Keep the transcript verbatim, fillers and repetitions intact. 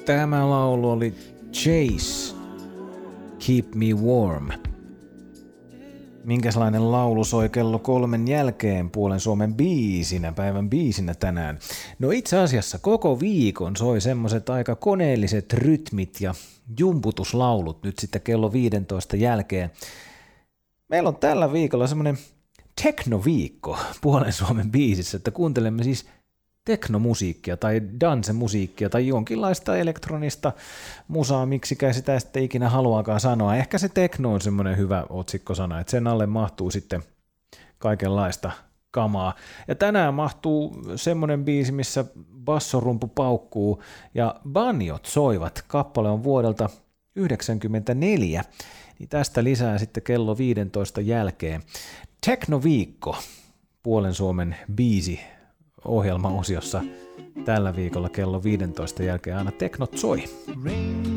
Tämä laulu oli Chase, Keep Me Warm. Minkälainen laulu soi kello kolmen jälkeen puolen Suomen biisinä, päivän biisinä tänään? No itse asiassa koko viikon soi semmoset aika koneelliset rytmit ja jumputuslaulut nyt sitten kello viidentoista jälkeen. Meillä on tällä viikolla semmonen teknoviikko puolen Suomen biisissä, että kuuntelemme siis teknomusiikkia tai dansemusiikkia tai jonkinlaista elektronista musaa, miksikä sitä sitten ikinä haluaakaan sanoa. Ehkä se tekno on semmoinen hyvä otsikkosana, että sen alle mahtuu sitten kaikenlaista kamaa. Ja tänään mahtuu semmoinen biisi, missä bassorumpu paukkuu ja banjot soivat. Kappale on vuodelta yhdeksänkymmentäneljä, niin tästä lisää sitten kello viidentoista jälkeen. Teknoviikko, puolen Suomen biisi ohjelmaosiossa tällä viikolla kello viidentoista jälkeen aina teknot soi.